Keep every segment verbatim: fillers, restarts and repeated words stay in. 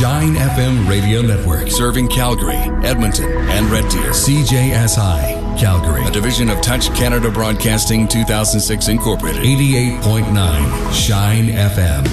Shine F M Radio Network, serving Calgary, Edmonton, and Red Deer. C J S I, Calgary, a division of Touch Canada Broadcasting two thousand six Incorporated. eighty-eight point nine Shine F M.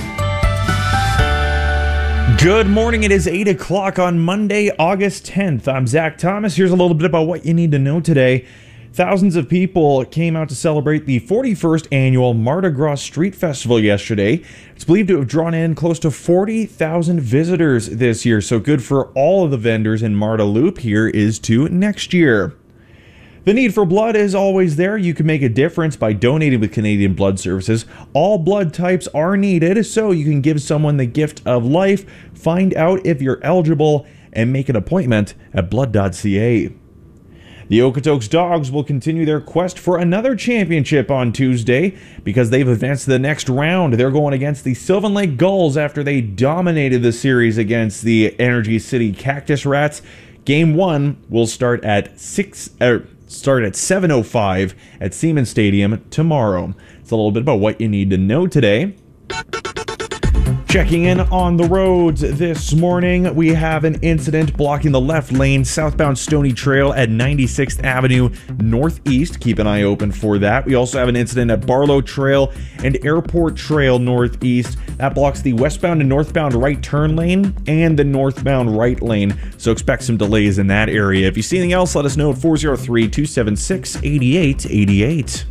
Good morning. It is eight o'clock on Monday, August tenth. I'm Zach Thomas. Here's a little bit about what you need to know today. Thousands of people came out to celebrate the forty-first annual Mardi Gras Street Festival yesterday. It's believed to have drawn in close to forty thousand visitors this year, so good for all of the vendors in Marda Loop. Here is to next year. The need for blood is always there. You can make a difference by donating with Canadian Blood Services. All blood types are needed, so you can give someone the gift of life. Find out if you're eligible and make an appointment at blood dot c a. The Okotoks Dogs will continue their quest for another championship on Tuesday because they've advanced to the next round. They're going against the Sylvan Lake Gulls after they dominated the series against the Energy City Cactus Rats. Game one will start at six. Er, start at seven oh five at Siemens Stadium tomorrow. It's a little bit about what you need to know today. Checking in on the roads this morning, we have an incident blocking the left lane southbound Stony Trail at ninety-sixth Avenue Northeast. Keep an eye open for that. We also have an incident at Barlow Trail and Airport Trail Northeast. That blocks the westbound and northbound right turn lane and the northbound right lane. So expect some delays in that area. If you see anything else, let us know at four oh three, two seven six, eight eight eight eight.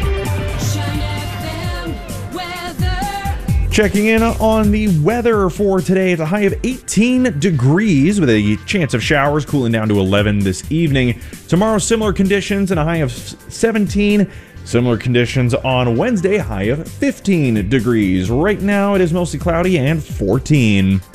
Checking in on the weather for today. It's a high of eighteen degrees with a chance of showers, cooling down to eleven this evening. Tomorrow, similar conditions and a high of seventeen. Similar conditions on Wednesday, high of fifteen degrees. Right now, it is mostly cloudy and fourteen.